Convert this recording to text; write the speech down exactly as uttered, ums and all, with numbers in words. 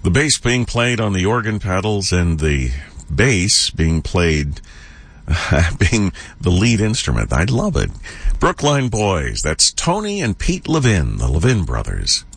The bass being played on the organ pedals and the bass being played, uh, being the lead instrument. I love it. Brookline Boys. That's Tony and Pete Levin, the Levin brothers.